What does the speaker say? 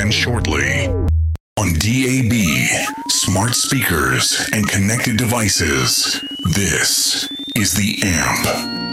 again shortly. On DAB, smart speakers, and connected devices, this is The Amp.